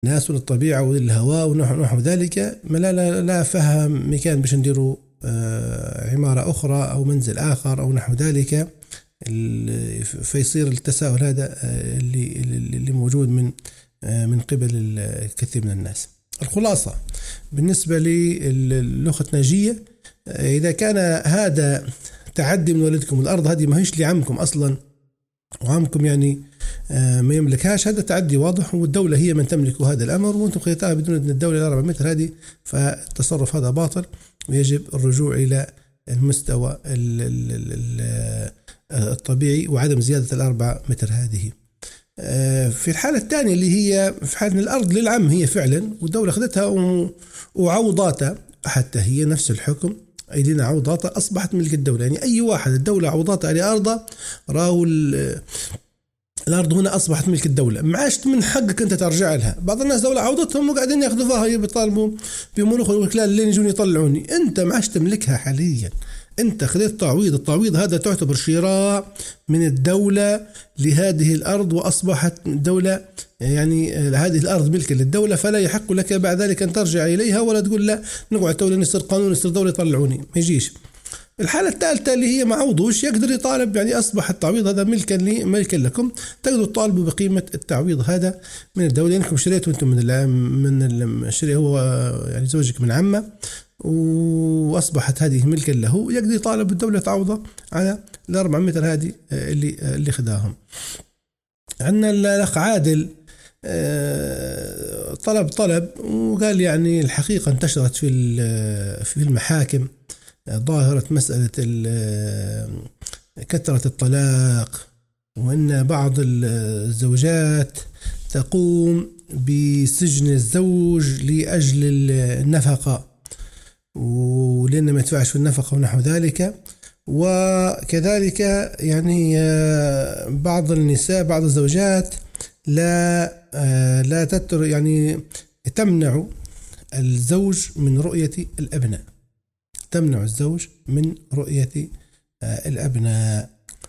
الناس والطبيعة والهواء ونحو ذلك، ما لا فهم مكان باش نديروا عمارة أخرى أو منزل آخر أو نحو ذلك، فيصير التساؤل هذا اللي موجود من قبل الكثير من الناس. الخلاصة بالنسبة للغة ناجية، إذا كان هذا تعدي من والدكم، الأرض هذه ما هيش لعمكم أصلا وعمكم يعني ما يملكهاش، هذا تعدي واضح، والدولة هي من تملك هذا الأمر وأنتم خيطاها بدون أن الدولة 4 متر هذه، فالتصرف هذا باطل ويجب الرجوع إلى المستوى الطبيعي وعدم زيادة 4 متر هذه. في الحالة الثانية اللي هي في حالة الأرض للعم هي فعلا والدولة أخذتها وعوضاتها، حتى هي نفس الحكم أيدينا عوضاتها أصبحت ملك الدولة. يعني أي واحد الدولة عوضاتها على أرضه راهو الأرض هنا أصبحت ملك الدولة، ما عادش من حقك أنت ترجع لها. بعض الناس دولة عوضتهم وقاعدين يأخذوا فيها بيطالبوا بملوك والوكلاء اللي يجون يطلعوني، أنت ما عادش تملكها حاليا، أنت خذيت تعويض. التعويض هذا تعتبر شراء من الدولة لهذه الأرض وأصبحت دولة، يعني هذه الأرض ملك للدولة، فلا يحق لك بعد ذلك أن ترجع إليها ولا تقول لا نقعد دولة نصير قانون نصير دولة يطلعوني، ما يجيش. الحالة الثالثة اللي هي معوضوش يقدر يطالب، يعني أصبح التعويض هذا ملكا لكم، تقدروا تطالبوا بقيمة التعويض هذا من الدولة، لأنكم شريتوا أنتم من الشري هو يعني زوجك من عمه وأصبحت هذه ملكا له، يقدر يطالب الدولة تعوضه على 4 متر هذه اللي خداهم. عندنا الأخ عادل طلب وقال يعني الحقيقة انتشرت في المحاكم ظاهرة مسألة كثرة الطلاق، وأن بعض الزوجات تقوم بسجن الزوج لأجل النفقة ولأنه ما يدفعش في النفقة ونحو ذلك. وكذلك يعني بعض النساء بعض الزوجات لا يعني تمنع الزوج من رؤية الأبناء، تمنع الزوج من رؤية الأبناء.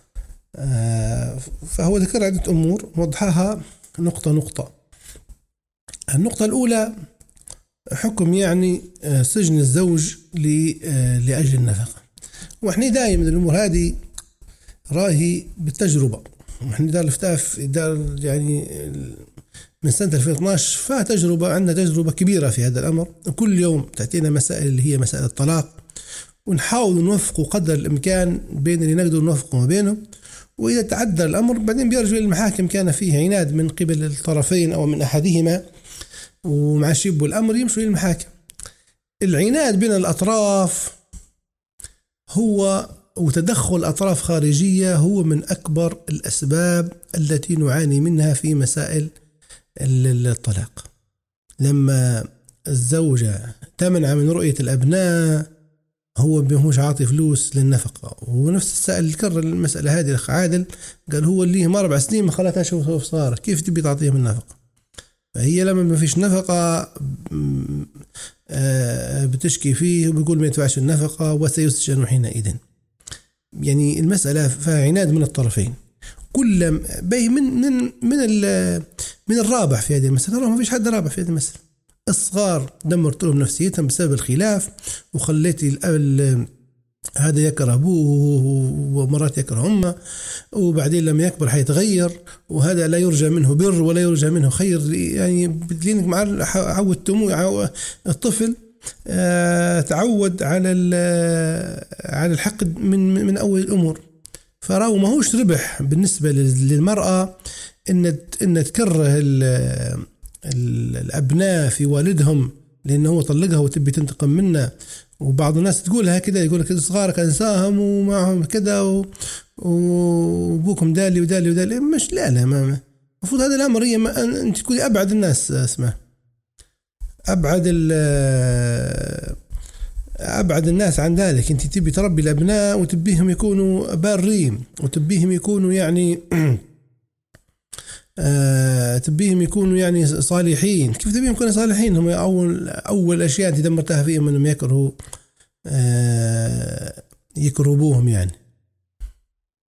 فهو ذكر عدة أمور وضحها نقطة نقطة. النقطة الأولى حكم يعني سجن الزوج لأجل النفقة، وإحنا دائما الأمور هذه راهي بالتجربة، وإحنا دار الفتاف دار يعني من سنة 2012 فتجربة، عندنا تجربة كبيرة في هذا الأمر، وكل يوم تأتينا مسائل اللي هي مسائل الطلاق، ونحاول نوفق قدر الإمكان بين اللي نقدر نوفقه ما بينهم. وإذا تعدى الأمر بعدين بيرجع للمحاكم، كان فيه عناد من قبل الطرفين أو من أحدهما ومع شيب الأمر يمشوا للمحاكم. العناد بين الأطراف هو وتدخل أطراف خارجية هو من أكبر الأسباب التي نعاني منها في مسائل الطلاق. لما الزوجة تمنع من رؤية الأبناء هو بيهوش عاطي فلوس للنفقة، ونفس السائل اللي كرر المسألة هذه الأخ عادل قال هو اللي هم 4 سنين ما خلتها شوف صغار، كيف تبي تعطيه من النفقة؟ فهي لما ما فيش نفقة بتشكي فيه وبيقول ما يدفعش النفقة وسيسجن حينئذ. يعني المسألة فيها عناد من الطرفين، كل من الرابح في هذه المسألة، ما فيش حد رابح في هذه المسألة. الصغار دمرت لهم نفسيتهم بسبب الخلاف، وخليتي هذا يكره أبوه ومرات يكره أمه، وبعدين لما يكبر حيتغير، وهذا لا يرجى منه بر ولا يرجى منه خير. يعني لأنك مع عودتموه الطفل تعود على الحقد من أول الأمور، فراو ما هوش ربح بالنسبة للمرأة إن تكره الأبناء في والدهم لأنه هو طلقها وتبي تنتقم منه. وبعض الناس تقولها كده، يقول لك صغارك أنساهم ومعهم كده وبوكم دالي ودالي ودالي، مش لا ما المفروض هذا الأمر هي أنت تكوني أبعد الناس، اسمه أبعد الناس عن ذلك. أنت تبي تربي الأبناء وتبيهم يكونوا بارين وتبيهم يكونوا يعني تبيهم يكونوا يعني صالحين. كيف تبيهم يكونوا صالحين؟ هم أول أشياء أنت دمرتها فيهم أنهم يكرهوهم. يعني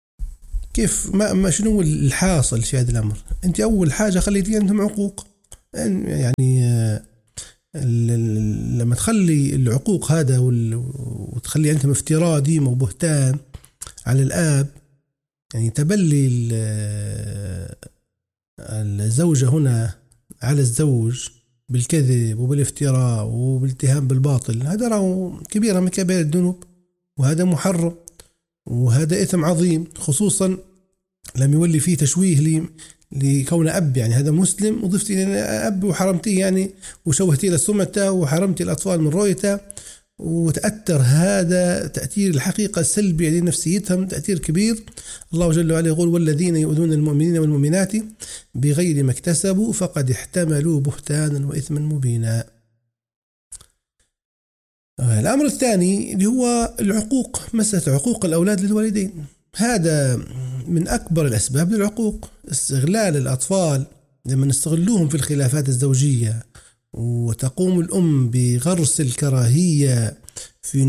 كيف ما شنو الحاصل في هذا الأمر؟ أنت أول حاجة خليتي عندهم عقوق، يعني لما تخلي العقوق هذا وتخلي أنت افتراء ديما وبهتان على الآب، يعني تبلي الزوجة هنا على الزوج بالكذب وبالافتراء وبالاتهام بالباطل، هذا راه كبيرة من كبائر الذنوب، وهذا محرم، وهذا إثم عظيم، خصوصا لم يولي فيه تشويه لكون أب. يعني هذا مسلم وضفت إلى أب وحرمتيه، يعني وشوهتيه لسمعته وحرمتي الأطفال من رؤيته، وتأثر هذا تأثير الحقيقة السلبي على نفسيتهم تأثير كبير. الله جل وعلا يقول: والذين يؤذون المؤمنين والمؤمنات بغير ما اكتسبوا فقد احتملوا بهتانا وإثما مبينا. الأمر الثاني اللي هو العقوق، مسألة عقوق الأولاد للوالدين، هذا من أكبر الأسباب للعقوق. استغلال الأطفال لما نستغلوهم في الخلافات الزوجية، وتقوم الأم بغرس الكراهية في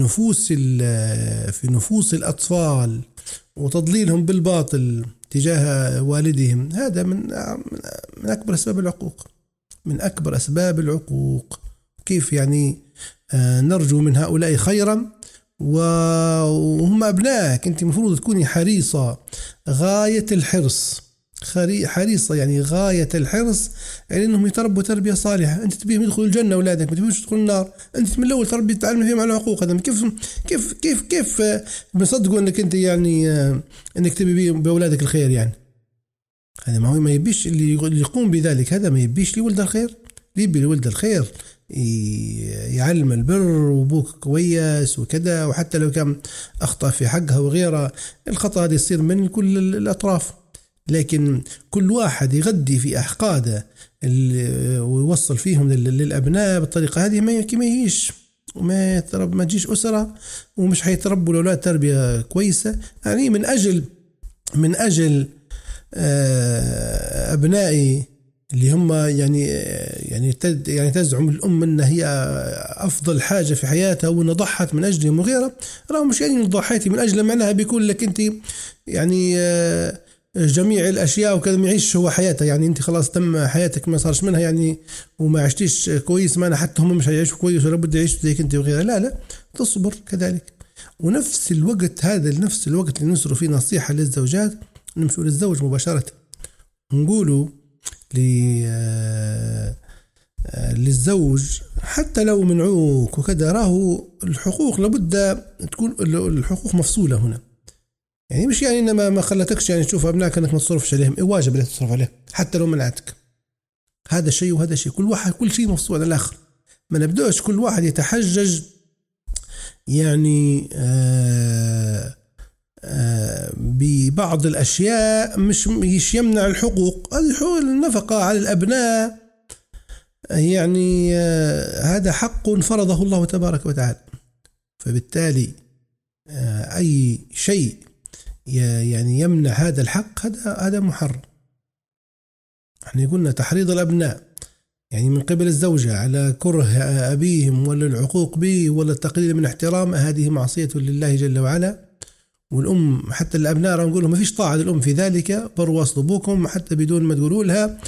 نفوس الأطفال وتضليلهم بالباطل تجاه والدهم، هذا من أكبر أسباب العقوق، من أكبر أسباب العقوق. كيف يعني نرجو من هؤلاء خيرا وهم أبنائك؟ أنت مفروض تكوني حريصة غاية الحرص، حريصة يعني غاية الحرص يعني أنهم يتربوا تربية صالحة. أنت تبيهم يدخلوا الجنة أولادك، ما تبيهمش يدخلوا النار. أنت من الأول تربي تعلم فيهم على العقوق. هذا كيف بنصدقوا أنك أنت يعني أنك تبي بأولادك الخير؟ يعني هذا ما يبيش اللي يقوم بذلك، هذا ما يبيش لولد الخير. اللي يبي لولد الخير يعلم البر وبوك كويس وكذا، وحتى لو كان أخطأ في حقها وغيرها، الخطأ هذا يصير من كل الأطراف. لكن كل واحد يغدي في أحقاده ويوصل فيهم للأبناء بالطريقة هذه، ما يجيش وما تجيش أسرة، ومش حيتربوا الأولاد تربية كويسة. يعني من أجل أبنائي اللي هم يعني تزعم الأم أن هي أفضل حاجة في حياتها وأن ضحت من أجلهم وغيرها، راه مش يعني ضحيتي من أجل، معناها بيكون لك أنت يعني جميع الأشياء وكذا، ما يعيش هو حياته. يعني أنت خلاص تم حياتك ما صارش منها يعني وما عشتيش كويس، معناها حتى هم مش هيعيشوا كويس ولا بد يعيشوا زيك أنت وغيرها. لا تصبر كذلك. ونفس الوقت نفس الوقت اللي نسروا فيه نصيحة للزوجات، نمشوا للزوج مباشرة نقولوا للزوج حتى لو منعوك وكذا، راهو الحقوق لابد تكون الحقوق مفصولة هنا. يعني مش يعني إنما ما خلتكش يعني تشوف أبنائك أنك ما تصرفش عليهم، واجب لك تصرف عليهم حتى لو منعتك. هذا شيء وهذا شيء، كل شيء مفصول عن الآخر. ما نبدأش كل واحد يتحجج يعني ببعض الأشياء مش يمنع الحقوق. النفقة على الأبناء يعني هذا حق فرضه الله تبارك وتعالى، فبالتالي أي شيء يعني يمنع هذا الحق هذا محرم. احنا قلنا تحريض الأبناء يعني من قبل الزوجة على كره أبيهم ولا العقوق به ولا التقليل من احترام، هذه معصية لله جل وعلا. والأم حتى الأبناء نقول لهم ما فيش طاعة للأم في ذلك، بروا أصلبوكم حتى بدون ما تقولوا لها،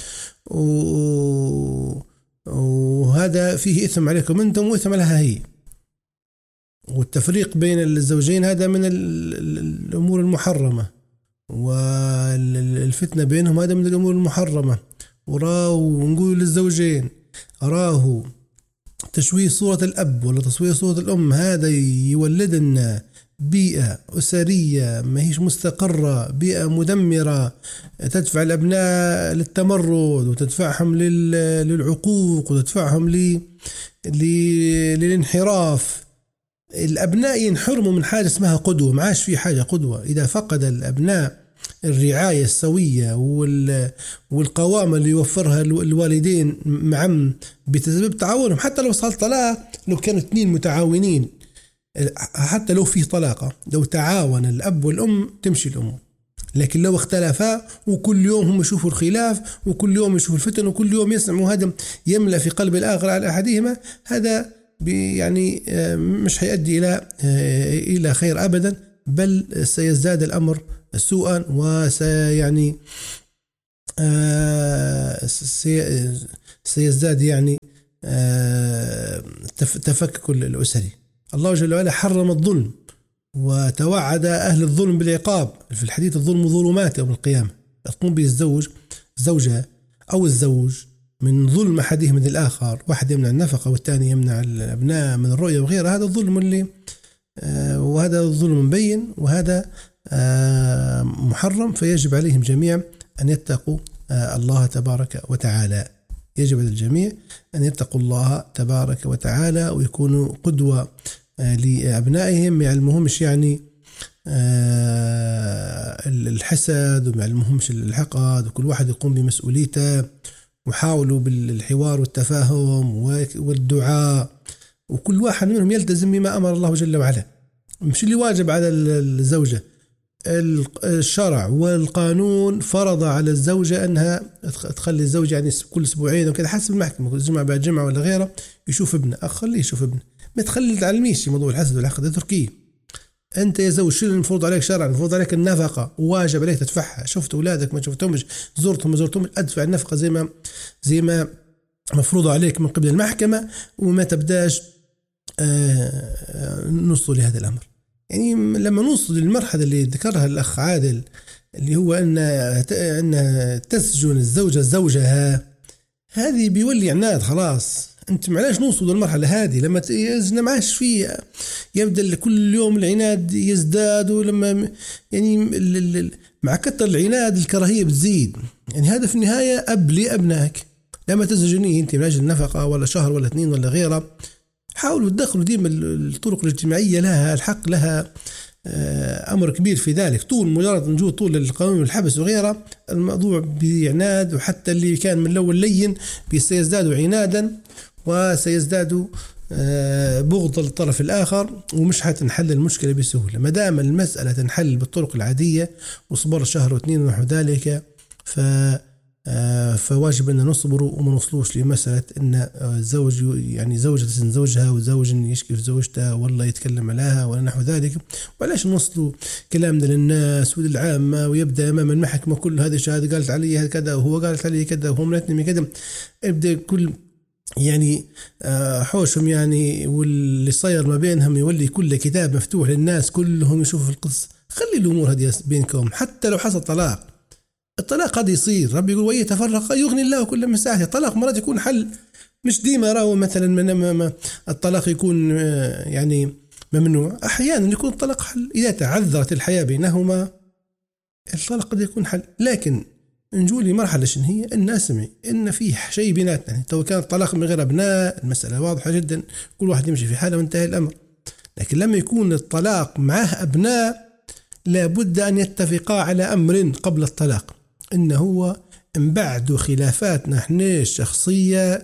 وهذا فيه إثم عليكم أنتم وإثم لها هي. والتفريق بين الزوجين هذا من الأمور المحرمة، والفتنة بينهم هذا من الأمور المحرمة. ونقول للزوجين راه تشويه صورة الأب ولا تصوير صورة الأم هذا يولد لنا بيئة أسرية ما هيش مستقرة، بيئة مدمرة تدفع الأبناء للتمرد وتدفعهم للعقوق وتدفعهم للانحراف. الأبناء ينحرموا من حاجة اسمها قدوة، ما عاش في حاجة قدوة. إذا فقد الأبناء الرعاية السوية والقوامة اللي يوفرها الوالدين معا بسبب تعاونهم، حتى لو صار طلاق، لو كانوا اثنين متعاونين، حتى لو فيه طلاقة، لو تعاون الأب والأم تمشي الأمور. لكن لو اختلفا وكل يوم هم يشوفوا الخلاف وكل يوم يشوفوا الفتن وكل يوم يسمعوا هذا يملأ في قلب الآخر على أحدهما، هذا يعني مش هيؤدي إلى خير أبدا، بل سيزداد الأمر سوءا سيزداد يعني تفكك الأسري. الله جل وعلا حرم الظلم وتوعد أهل الظلم بالعقاب في الحديث: الظلم ظلمات يوم القيامة. تقوم به الزوجة أو الزوج من ظلم أحدهم من الآخر، واحد يمنع النفقة والثاني يمنع الأبناء من الرؤية وغيرها، هذا الظلم اللي وهذا الظلم مبين، وهذا محرم. فيجب عليهم جميعا أن يتقوا الله تبارك وتعالى. يجب على الجميع أن يتقوا الله تبارك وتعالى ويكونوا قدوة لأبنائهم، ما يعلمهمش يعني الحسد وما يعلمهمش الحقد، وكل واحد يقوم بمسؤوليته، وحاولوا بالحوار والتفاهم والدعاء، وكل واحد منهم يلتزم بما أمر الله جل وعلا. مش اللي واجب على الزوجة، الشرع والقانون فرض على الزوجة أنها تخلي الزوج يعني كل أسبوعين وكذا حسب المحكمة، كل جمعة بعد جمعة ولا غيره يشوف ابنه، خليه يشوف ابنه، ما تخلي تعلميش موضوع الحسد والحقد، هذا تركي. أنت يا زوج شو المفروض عليك شرعا؟ المفروض عليك النفقة، وواجب عليك تدفعها. شفت أولادك ما شفتهمش، زرتهم ما زرتهمش، أدفع النفقة زي ما مفروض عليك من قبل المحكمة، وما تبداش نوصل لهذا الأمر. يعني لما نوصل للمرحلة اللي ذكرها الأخ عادل، اللي هو أن تسجن الزوجة زوجها، هذه بيولي عناد خلاص. أنت معلاش نوصل للمرحلة هذه لما يزن معاش فيه، يبدأ كل يوم العناد يزداد، ولما يعني مع كتر العناد الكراهية بتزيد. يعني هذا في النهاية أب لأبنائك. لما تسجنيه أنت من أجل النفقة ولا شهر ولا 2 ولا غيره، حاولوا تدخلوا ديما الطرق الاجتماعية لها الحق، لها أمر كبير في ذلك. مجرد نجود طول القانون والحبس وغيره، الموضوع بعناد، وحتى اللي كان من الأول لين سيزدادوا عنادا وسيزدادوا بغض للطرف الآخر، ومش حتنحل المشكلة بسهولة. ما دام المسألة تنحل بالطرق العادية وصبر شهر و2 ونحو ذلك، فواجب أن نصبر وما نوصلوش لمسألة أن الزوج يعني زوجة تسن زوجها وزوج يشكي في زوجته والله يتكلم عليها ولا نحو ذلك. وعلاش نوصلوا كلامنا للناس وللعامة ويبدأ أمام المحكمة كل هذه الشهادة قالت علي كذا وهو قالت علي كذا وهو ملتني كذا، يبدأ كل يعني حوشهم يعني، واللي صاير ما بينهم يولي كل كتاب مفتوح للناس كلهم يشوفوا القصة. خلي الأمور هذه بينكم، حتى لو حصل طلاق، الطلاق قد يصير، ربي يقول ويتفرق يغني الله كل من ساعته. الطلاق مرات يكون حل، مش ديما راهو مثلا من الطلاق يكون يعني ممنوع، أحيانا يكون الطلاق حل إذا تعذرت الحياة بينهما، الطلاق قد يكون حل. لكن نجولي مرحلة شن هي الناس سمعي إن فيه شيء بيناتنا. يعني تو كان الطلاق من غير أبناء المسألة واضحة جدا، كل واحد يمشي في حاله وانتهى الأمر. لكن لما يكون الطلاق معه أبناء، لابد أن يتفقا على أمر قبل الطلاق، إنه هو إن بعد خلافاتنا إحنا الشخصية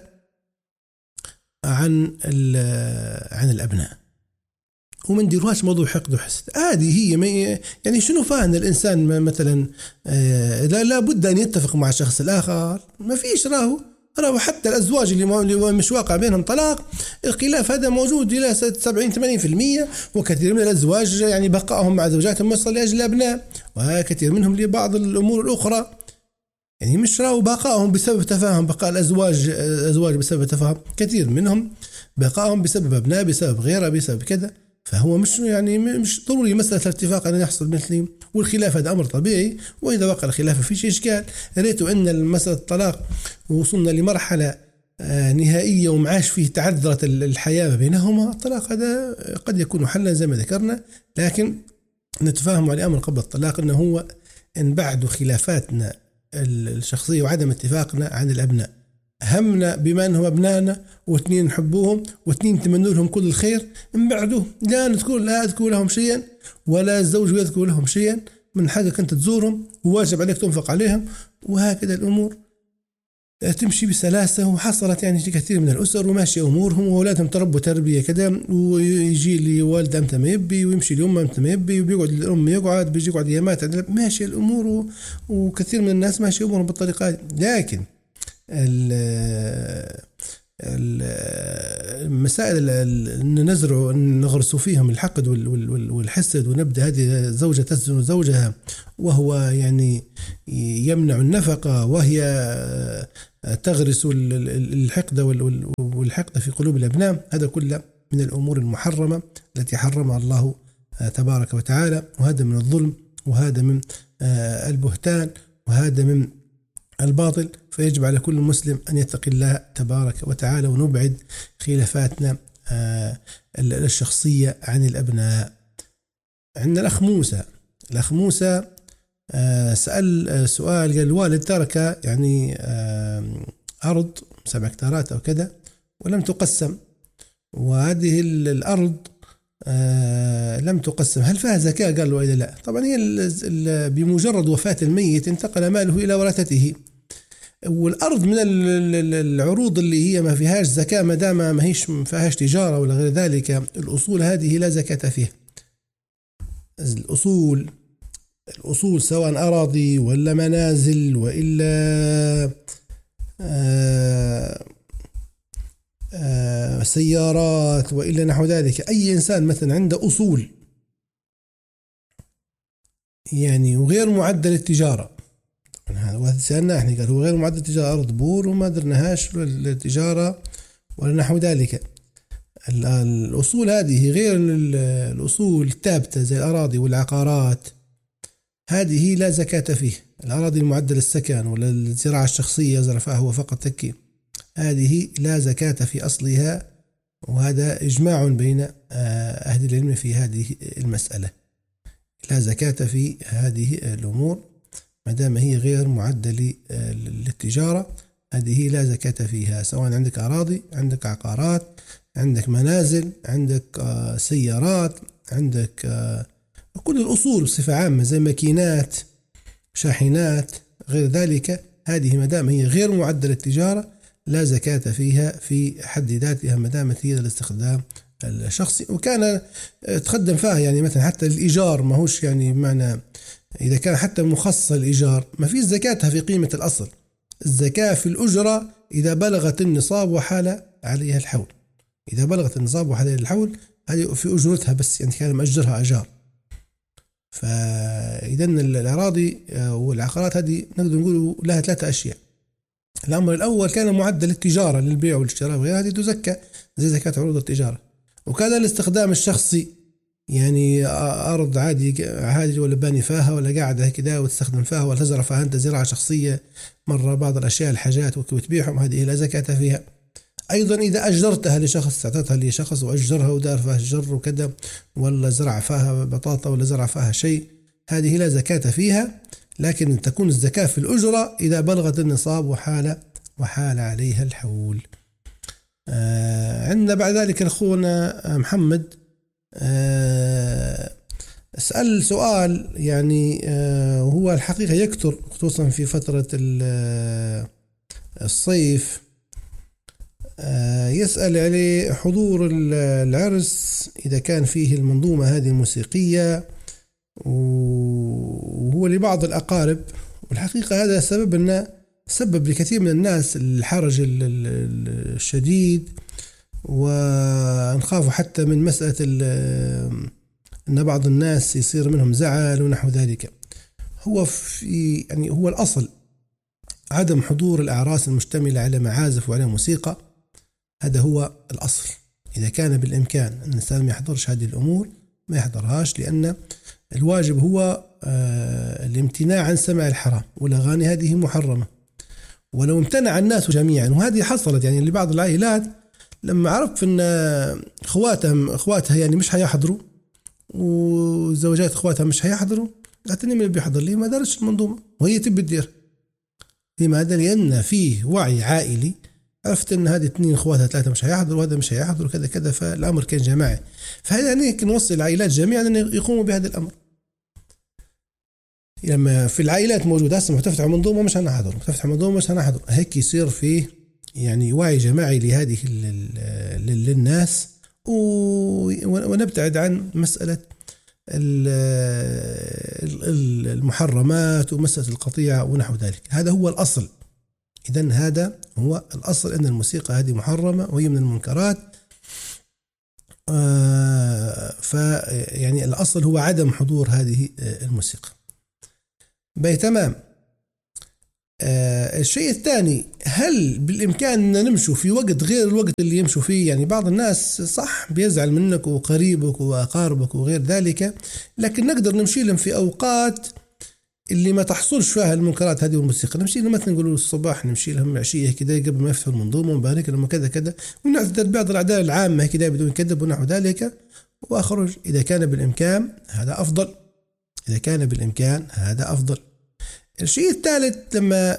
عن الأبناء، وما نديروهاش موضوع حقد وحسد. هذه هي يعني شنو فاهم الإنسان مثلا لا بد أن يتفق مع الشخص الآخر. ما فيش راهو حتى الأزواج اللي مش واقع بينهم طلاق، الخلاف هذا موجود إلى 70-80%، وكثير من الأزواج يعني بقائهم مع زوجاتهم مصر لأجل الأبناء، وكثير منهم لبعض الأمور الأخرى. يعني مش راهو بقائهم بسبب تفاهم، بقاء الأزواج بسبب تفاهم، كثير منهم بقائهم بسبب أبناء، بسبب غيره، بسبب كذا. فهو مش يعني مش ضروري مسألة الاتفاق أن يحصل مثلي، والخلاف هذا أمر طبيعي، وإذا وقع الخلاف فيش إشكال. ريتوا أن مسألة الطلاق وصلنا لمرحلة نهائية ومعاش فيه تعذرت الحياة بينهما، الطلاق هذا قد يكون حلا زي ما ذكرنا. لكن نتفاهم على أمر قبل الطلاق، أنه هو إن بعد خلافاتنا الشخصية وعدم اتفاقنا عن الأبناء، همنا بما أنهم أبنائنا، واثنين نحبوهم واثنين نتمنى لهم كل الخير، من بعده لا أذكر لهم شيئا ولا الزوج يذكر لهم شيئا، من حقك أنت تزورهم وواجب عليك تنفق عليهم، وهكذا الأمور تمشي بسلاسة. وحصلت يعني كثير من الأسر وماشي أمورهم وأولادهم تربوا تربية كذا، ويجي لي والد أمتى ما يبي ويمشي لأمه أمتى ما يبي، وبيقعد الأم يقعد بيجي يقعد يامات، ماشي الأمور، وكثير من الناس ماشي أمورهم بالطريقة. لكن مسائل أن نزرع نغرس فيهم الحقد والحسد، ونبدأ هذه زوجة تسجن زوجها وهو يعني يمنع النفقة، وهي تغرس الحقد والحقد في قلوب الأبناء. هذا كله من الأمور المحرمة التي حرمها الله تبارك وتعالى، وهذا من الظلم، وهذا من البهتان، وهذا من الباطل. فيجب على كل مسلم أن يتقي الله تبارك وتعالى، ونبعد خلافاتنا الشخصية عن الأبناء. عندنا الأخ موسى سأل سؤال، قال الوالد ترك يعني أرض 7 هكتارات أو كذا ولم تقسم، وهذه الأرض لم تقسم، هل فيها زكاة؟ قال له إذا لا. طبعا هي بمجرد وفاة الميت انتقل ماله إلى ورثته، والأرض من العروض اللي هي ما فيهاش زكاة ما دام ما فيهاش تجارة ولا غير ذلك. الأصول هذه لا زكاة فيها. الأصول سواء أراضي ولا منازل وإلا سيارات وإلا نحو ذلك، أي إنسان مثلا عنده أصول يعني وغير معدل التجارة، هذا سألنا احنا، قال هو غير معدل التجارة، أرض بور وما درناهاش للتجارة ولا نحو ذلك. الأصول هذه غير الأصول الثابتة زي الأراضي والعقارات، هذه لا زكاة فيه. الأراضي المعدل السكن ولا الزراعة الشخصية زرع فيها هو فقط تكي، هذه لا زكاة في أصلها، وهذا إجماع بين أهل العلم في هذه المسألة. لا زكاة في هذه الأمور ما دام هي غير معدل للتجارة، هذه لا زكاة فيها، سواء عندك أراضي، عندك عقارات، عندك منازل، عندك سيارات، عندك كل الأصول بصفة عامة زي ماكينات، شاحنات، غير ذلك. هذه ما دام هي غير معدل التجارة لا زكاة فيها في حد ذاتها ما دامت هي الاستخدام الشخصي. وكان تقدم فيها يعني مثلا حتى الإيجار ما هوش يعني معنى، إذا كان حتى مخصص الإيجار ما فيش زكاتها في قيمة الأصل. الزكاة في الأجرة إذا بلغت النصاب وحال عليها الحول، إذا بلغت النصاب وحال عليها الحول هذه في أجرتها بس، يعني كان مأجرها أجار. فإذا الأراضي والعقارات هذه نقدر نقول لها 3 أشياء. الأمر الأول كان معدل التجارة للبيع والاشتراء وغيرها، هذه تزكى زي زكاة عروض التجارة. وكان الاستخدام الشخصي، يعني أرض عادي ولا باني فيها ولا قاعدة كذا وتستخدم فيها ولا تزرع فيها أنت زراعة شخصية مرة بعض الأشياء الحاجات وتبيعهم، هذه لا زكاة فيها. أيضا إذا أجرتها لشخص، أعطتها لشخص وأجرها ودار فيها الجر وكذا، ولا زرع فيها بطاطا ولا زرع فيها شيء، هذه لا زكاة فيها. لكن تكون الزكاة في الأجرة إذا بلغت النصاب وحال عليها الحول. عندنا بعد ذلك أخونا محمد سأل سؤال يعني وهو الحقيقة يكثر خصوصا في فترة الصيف، يسأل عليه حضور العرس إذا كان فيه المنظومة هذه الموسيقية، وهو لبعض الأقارب. والحقيقة هذا سبب لكثير من الناس الحرج الشديد، ونخاف حتى من مسألة أن بعض الناس يصير منهم زعل ونحو ذلك. هو الأصل عدم حضور الأعراس المشتملة على معازف وعلى موسيقى، هذا هو الأصل. إذا كان بالإمكان أن الإنسان ما يحضرش هذه الأمور ما يحضرهاش، لأن الواجب هو الامتناع عن سماع الحرام، والأغاني هذه محرمة. ولو امتنع الناس جميعا، وهذه حصلت يعني لبعض العائلات لما عرف أن أخواتها يعني مش هيحضروا، وزوجات أخواتها مش هيحضروا، قالت لي من بيحضر لي ما دارش المنظومة وهي تبي تدير. لماذا؟ لأن فيه وعي عائلي، عرفت أن هذه 2 أخواتها 3 مش هيحضروا وهذا مش هيحضروا كذا كذا، فالأمر كان جماعي. فهذا يعني نوصي العائلات جميعا أن يقوموا بهذا الأمر. لما في العائلات موجودة هسه تفتح منظومة مش هنحضر، تفتح منظومة مش هنحضر، هيك يصير فيه يعني وعي جماعي لهذه للناس، ونبتعد عن مسألة المحرمات ومسألة القطيعة ونحو ذلك. هذا هو الأصل. إذن هذا هو الأصل، أن الموسيقى هذه محرمة وهي من المنكرات، يعني الأصل هو عدم حضور هذه الموسيقى. تمام. الشيء الثاني، هل بالإمكان أن نمشوا في وقت غير الوقت اللي يمشوا فيه؟ يعني بعض الناس صح بيزعل منك وقريبك وأقاربك وغير ذلك، لكن نقدر نمشي لهم في أوقات اللي ما تحصلش فيها المنكرات هذه والموسيقى. نمشي لهم مثلا نقولوا الصباح، نمشي لهم عشية كده قبل ما يفتحوا المنظومة ونبارك لهم كذا كذا، ونعتذر بعض الأعداد العامة كده بدون كذب ونحو ذلك، وأخرج إذا كان بالإمكان هذا أفضل. إذا كان بالإمكان هذا أفضل. الشيء الثالث، لما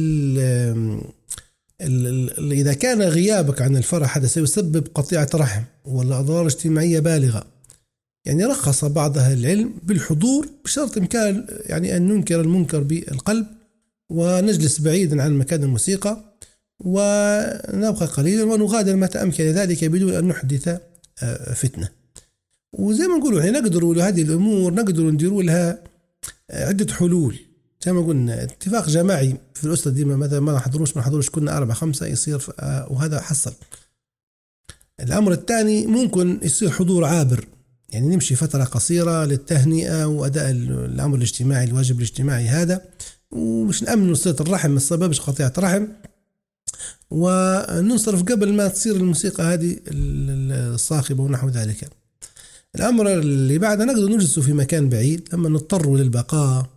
إذا كان غيابك عن الفرح هذا سيسبب قطيعة رحم ولا أضرار اجتماعية بالغة، يعني رخص بعض أهل العلم بالحضور بشرط إمكان يعني أن ننكر المنكر بالقلب ونجلس بعيدا عن مكان الموسيقى ونبقى قليلا ونغادر متى أمكن ذلك بدون أن نحدث فتنة. وزي ما نقولوا يعني نقدروا هذه الأمور نقدروا نديروا لها عدة حلول، زي ما قلنا اتفاق جماعي في الأسرة ديما، مثلا ما نحضروش كنا 4-5 يصير وهذا حصل. الأمر الثاني ممكن يصير حضور عابر، يعني نمشي فترة قصيرة للتهنئة وأداء الأمر الاجتماعي الواجب الاجتماعي هذا، ومش نأمن صلة الرحم ما سببش قطيعة رحم، وننصرف قبل ما تصير الموسيقى هذه الصاخبة ونحو ذلك. الأمر اللي بعده نقدر نجلس في مكان بعيد لما نضطر للبقاء،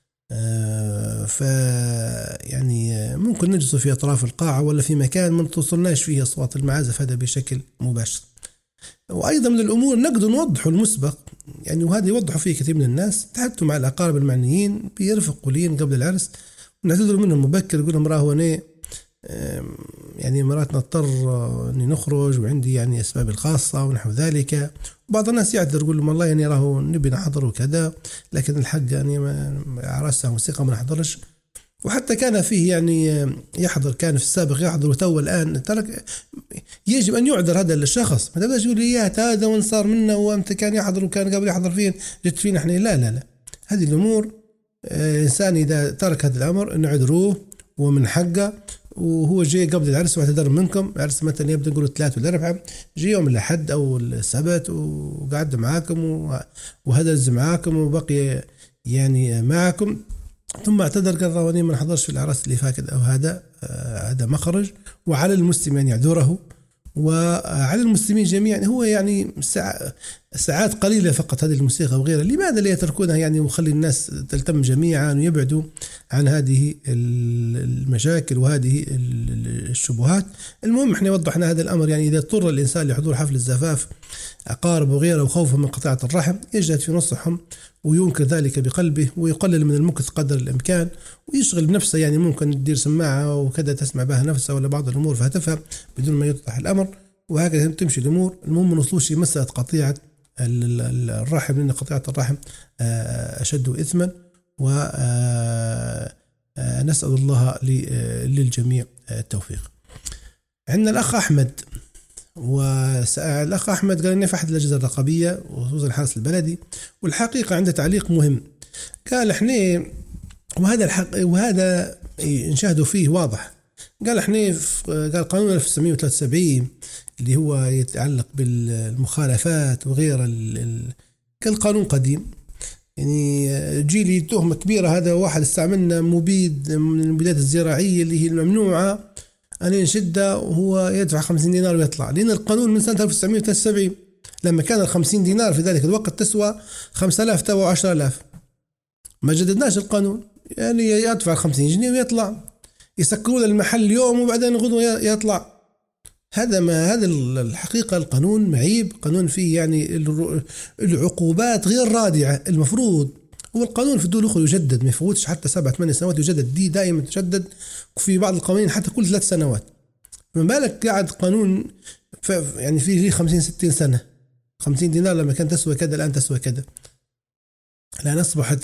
يعني ممكن نجلس في أطراف القاعة ولا في مكان ما توصلناش فيه أصوات المعازف هذا بشكل مباشر. وأيضا من الأمور نقدر نوضح المسبق، يعني وهذا يوضحوا فيه كثير من الناس، تحدثوا مع الأقارب المعنيين بيرفقوا لين قبل العرس، ونعتذروا منهم مبكر، يقول لهم راه أنا يعني مرات نضطر اني نخرج وعندي يعني اسباب الخاصه ونحو ذلك. بعض الناس يعتذر يقول لهم والله يعني راهو نبي نحضر وكذا، لكن الحق يعني عرسها موسيقى ما نحضرش. وحتى كان فيه يعني يحضر، كان في السابق يحضر وتو الان ترك، يجب ان يعذر هذا الشخص. ما تبداش تقول لي هذا وين صار منه وانت كان يحضر وكان قبل يحضر فين جت فينا احنا. لا لا لا، هذه الامور انسان اذا ترك هذا الامر نعذروه ومن حقه، وهو جاي قبل العرس واعتذر منكم. عرس مثلا يبدأ نقول 3 ولا 4، جاي يوم الأحد أو السبت وقعد معاكم وهدرز معاكم وبقي يعني معكم، ثم اعتذر قال رواني ما نحضرش في العرس اللي فات أو هذا مخرج. وعلى المسلم أن يعذره، وعلى المسلمين جميعا. هو يعني ساعات قليلة فقط هذه الموسيقى وغيرها، لماذا لا يتركونها يعني وخلي الناس تلتم جميعا ويبعدوا عن هذه المشاكل وهذه الشبهات. المهم احنا وضحنا هذا الأمر، يعني إذا اضطر الإنسان لحضور حفل الزفاف أقارب وغيره وخوفا من قطيعة الرحم يجد في نصحهم وينكر ذلك بقلبه ويقلل من المكث قدر الإمكان ويشغل بنفسه. يعني ممكن تدير سماعة وكذا تسمع بها نفسها ولا بعض الأمور فهتفهم بدون ما يوضح الأمر، وهكذا تمشي الأمور. المهم ما نوصلوش مسألة قطيعة الرحم، لأن قطيعة الرحم أشد إثما، ونسأل الله للجميع التوفيق. عندنا الأخ أحمد، والأخ أحمد قال إني في أحد الأجهزة الرقابية وخصوصا الحرس البلدي، والحقيقة عنده تعليق مهم. قال إحنا وهذا نشاهدوا فيه واضح. قال إحنا قال قانون 1973 اللي هو يتعلق بالمخالفات وغير قال قانون قديم، يعني جيلي تهمة كبيرة. هذا واحد استعملنا مبيد من المبيدات الزراعية اللي هي الممنوعة، أنا نشده وهو يدفع 50 دينار ويطلع، لأن القانون من سنة 1973 لما كان 50 دينار في ذلك الوقت تسوى 5000 توا 10000. ما جددناش القانون، يعني يدفع 50 جنيه ويطلع، يسكرون المحل يوم وبعدين غدوة يطلع. هذا الحقيقة القانون معيب، قانون فيه يعني العقوبات غير رادعة. المفروض هو القانون في الدول الأخرى يجدد، ما يفوتش حتى 7-8 سنوات يجدد، دي دائما تجدد، في بعض القوانين حتى كل 3 سنوات. من بالك قاعد قانون يعني فيه 50-60 سنة، 50 دينار لما كان تسوى كذا الآن تسوى كذا. الآن أصبحت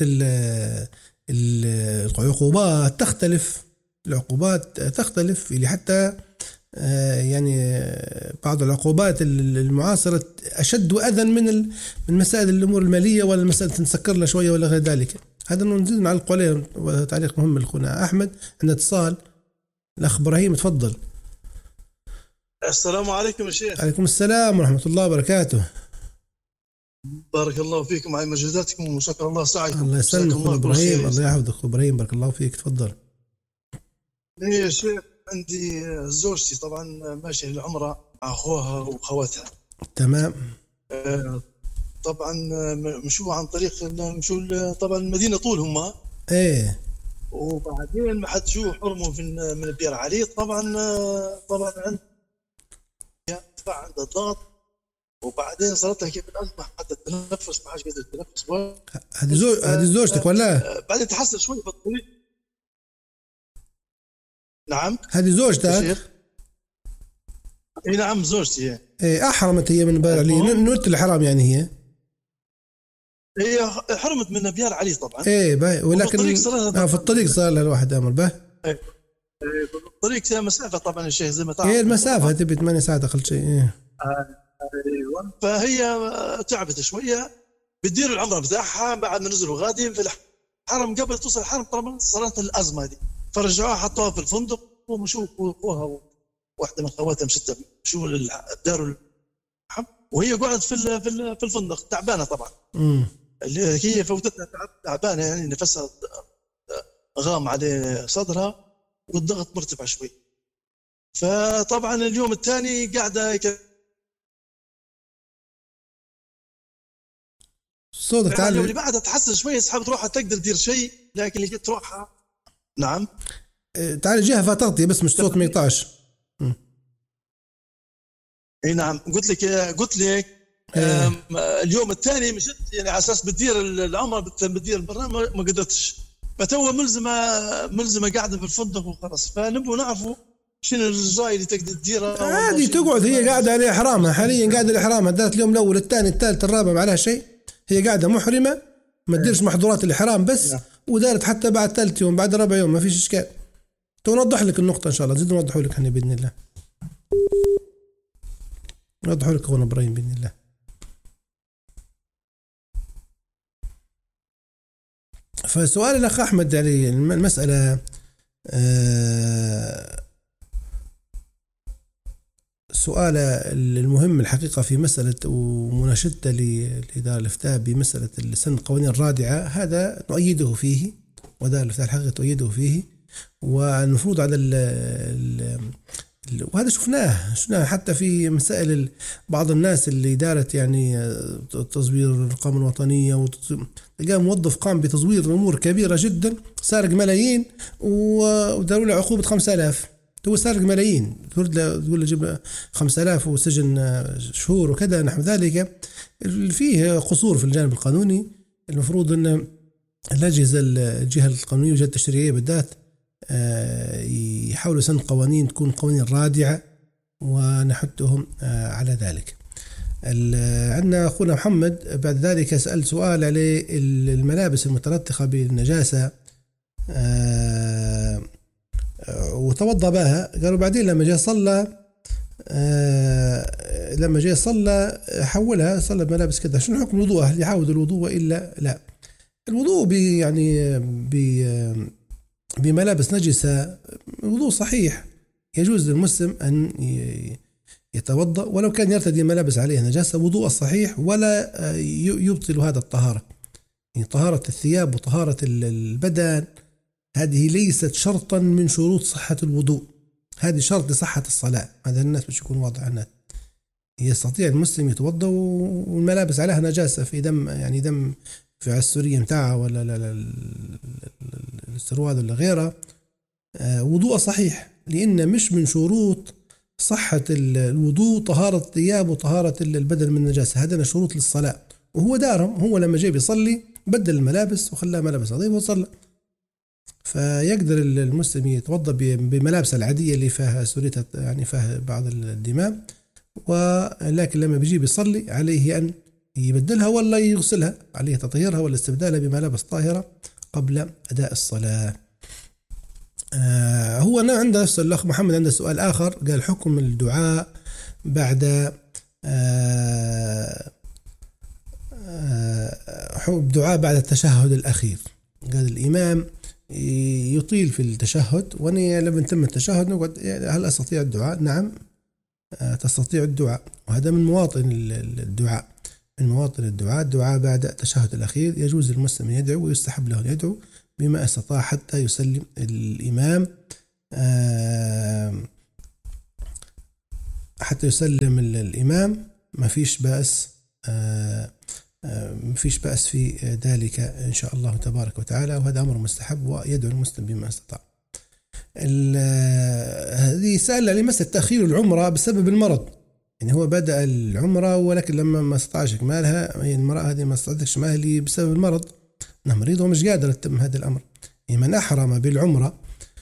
العقوبات تختلف، العقوبات تختلف، اللي حتى يعني بعض العقوبات المعاصرة أشد وأذى من مسائل الأمور المالية ولا المسألة نسكر لها شوية ولا غير ذلك. هذا نزيد نعلق عليه، وتعليق مهم لأخونا أحمد. عندنا اتصال، الأخ إبراهيم تفضل. السلام عليكم يا شيخ. عليكم السلام ورحمة الله وبركاته. بارك الله فيكم على مجهوداتكم وشكر الله سعيكم، الله يسلمك جزاكم أخونا الله كل خير إبراهيم، يا الله سيدي. يحفظك أخو إبراهيم، بارك الله فيك، تفضل. إيه يا شيخ، عندي زوجتي طبعا ماشية العمرة مع أخوها وأخواتها. تمام. آه، طبعا مشوا عن طريق طبعا المدينة طول هم. إيه. وبعدين ما حد شو حرموا من بير علي طبعا. طبعا عنده ارتفاع، عنده الضغط. وبعدين صارت لها كيف الأزمة حتى التنفس، ما عادش قادر تتنفس كويس. هذه زوجتك ولا؟ بعدين تحسن شوي في الطريق. نعم هذه يا زوجتك؟ شيخ. اي نعم زوجتي هي. إيه، أحرمت هي من بال علي، المهم نوت الحرام يعني هي. هي حرمت من ابيار علي طبعا. إيه باي، وفي ولكن الطريق صار لها في طبعا الطريق صار لها الواحد أمر به. في الطريق فيها مسافه طبعا يا شيخ زي ما إيه، تعرف انت المسافة طبعا. تبي 8 ساعات أقل شيء. إيه. ايوه فهي تعبت شويه. بتدير العمره بتاعها بعد ما نزلوا غادي في الحرم. قبل توصل الحرم طبعا صارت الازمه دي، فرجعوها حطوها في الفندق ومشوا اخوها واحده من خواتها مشت شو داروا الحرم. وهي قعدت في الفندق تعبانه طبعا. أمم. اللي هي فوتتها تعبانه يعني نفسها غام عليه صدرها والضغط مرتفع شوي. فطبعا اليوم الثاني قاعده صوتك اليوم تعال. اللي بعدها تحسن شوي، سحبت روحها تقدر تدير شيء، لكن لقيت روحها. نعم تعال جهة فتغطي بس مش صوت ما سامعني. يقطعش. أمم. اي نعم قلت لك. إيه. اليوم الثاني مشت يعني على اساس بتدير العمره، بتدير البرنامج ما قدرتش. فتو ملزمه قاعده في الفندق وخلاص. فنبغوا نعرفوا شنو الجاي اللي تقدر تديرها والله عادي شنو تقعد، هي البرنامج. قاعدة على إحرامها حاليا، قاعدة على إحرامها، دارت اليوم الأول الثاني الثالث الرابع ما عليها شيء. هي قاعدة محرمة، ما تديرش محظورات الإحرام بس. نعم ودارت حتى بعد ثالث يوم، بعد رابع يوم، ما فيش إشكال. تو نوضح لك النقطة إن شاء الله، نزيد نوضحوا لك احنا بإذن الله. نوضحوا لك أخونا إبراهيم بإذن الله. فسؤال الأخ أحمد علي المسألة، آه، سؤال المهم الحقيقة في مسألة ومناشدته لدار الإفتاء بمسألة سن القوانين الرادعة، هذا نؤيده فيه، ودار الإفتاء الحقيقة تؤيده فيه. والمفروض على وهذا شفناه حتى في مسائل بعض الناس اللي دارت يعني تزوير الأرقام الوطنية، تلقاه موظف قام بتزوير أمور كبيرة جدا، سارق ملايين وداروا له عقوبة 5000. هو سارق ملايين، تقول له جيب 5000 وسجن شهور وكذا نحو ذلك. فيه قصور في الجانب القانوني. المفروض أن الجهة القانونية والجهة التشريعية بالذات يحاولوا سن قوانين تكون قوانين رادعة ونحثهم على ذلك. عندنا أخونا محمد بعد ذلك سأل سؤال عليه الملابس المتلطخة بالنجاسة، وتوضأ بها. قالوا بعدين لما جاء صلى حولها صلى بملابس كذا، شنو حكم الوضوء؟ هل يعاود الوضوء إلا لا؟ الوضوء يعني بملابس نجسة وضوء صحيح. يجوز للمسلم أن يتوضأ ولو كان يرتدي ملابس عليها نجاسة، وضوء الصحيح ولا يبطل هذا الطهارة. يعني طهارة الثياب وطهارة البدن هذه ليست شرطا من شروط صحة الوضوء، هذه شرط لصحة الصلاة. هذا الناس مش يكون واضح عنها. يستطيع المسلم يتوضأ والملابس عليها نجاسة، في دم يعني دم في السورية متاعها ولا السروال ولا غيره، وضوء صحيح، لأن مش من شروط صحة الوضوء طهارة الثياب وطهارة البدن من النجاسة، هذا شروط للصلاة. وهو دارهم، هو لما جاي بيصلي بدل الملابس وخلاها ملابس نظيفة وصلى. فيقدر المسلم يتوضأ بملابس العادية اللي فيها سوريتها يعني فيها بعض الدماء، ولكن لما بيجي بيصلي عليه أن يبدلها ولا يغسلها، عليه تطهيرها ولا استبدالها بملابس طاهرة قبل أداء الصلاة. هو عنده نفس الأخ محمد عنده سؤال آخر، قال حكم الدعاء بعد دعاء بعد التشهد الأخير. قال الإمام يطيل في التشهد، وأنا لما تم التشهد نقعد هل أستطيع الدعاء؟ نعم تستطيع الدعاء. وهذا من مواطن الدعاء، من مواطن الدعاء بعد التشهد الأخير يجوز للمسلم أن يدعو ويستحب له أن يدعو بما استطاع حتى يسلم الإمام، حتى يسلم الإمام. ما فيش بأس في ذلك إن شاء الله تبارك وتعالى، وهذا أمر مستحب ويدعو المسلم بما استطاع. هذه سأل لمسألة تأخير العمرة بسبب المرض، يعني هو بدأ العمرة ولكن لما ما استطاعش إكمالها، هي المرأة هذه ما استطاعتش إكمالها بسبب المرض، أنها مريضة ومش قادرة تتم هذا الأمر. يعني من أحرم بالعمرة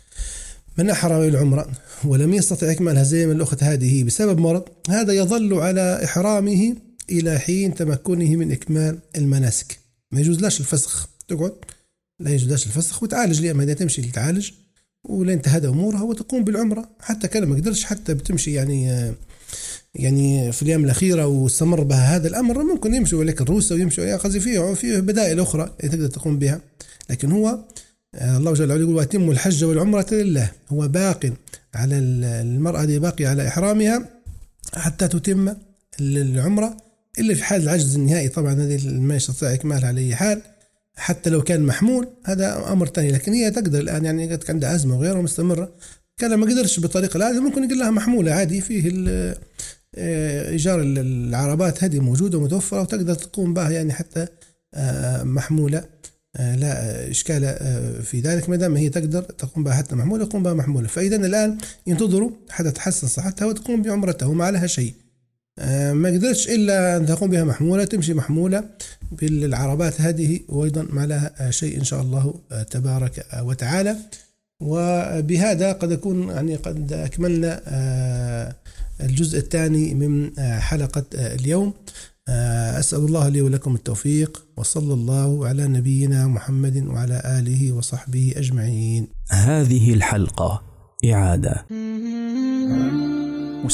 ولم يستطع إكمالها زي ما الأخت هذه بسبب مرض، هذا يظل على إحرامه إلى حين تمكنه من إكمال المناسك. ما يجوزلاش الفسخ، تقعد لا يجوزلاش الفسخ وتعالج، لأما هذا تمشي تتعالج ولين تهدى أمورها وتقوم بالعمرة. حتى كان ما قدرش حتى بتمشي يعني في الأيام الأخيرة واستمر بها هذا الأمر، ممكن يمشوا لك الروسة ويمشوا قصدي فيه بدائل أخرى تقدر تقوم بها. لكن هو الله جل وعلا يقول وأتموا الحج والعمرة لله، هو باق على المرأة دي، باقي على إحرامها حتى تتم العمرة، إلا في حال العجز النهائي طبعا هذه ما يستطيع إكمالها على أي حال، حتى لو كان محمول هذا أمر تاني. لكن هي تقدر الآن، يعني قد عندها أزمة وغيرها مستمرة، كان ما قدرش بالطريقة العادية ممكن يقول لها محمولة عادي، فيه إيجار العربات هذه موجودة ومتوفرة وتقدر تقوم بها يعني حتى محمولة، لا إشكال في ذلك، ما دام هي تقدر تقوم بها حتى محمولة تقوم بها محمولة. فإذا الآن ينتظروا حتى تحسن صحتها وتقوم بعمرتها وما عليها شيء. ما قدرتش إلا أن تقوم بها محمولة، تمشي محمولة بالعربات هذه وأيضا ما لها شيء إن شاء الله تبارك وتعالى. وبهذا قد أكون يعني قد أكملنا الجزء الثاني من حلقة اليوم. أسأل الله لي ولكم التوفيق، وصلى الله على نبينا محمد وعلى آله وصحبه أجمعين. هذه الحلقة إعادة.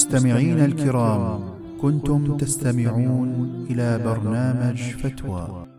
مستمعين الكرام، كنتم تستمعون إلى برنامج فتوى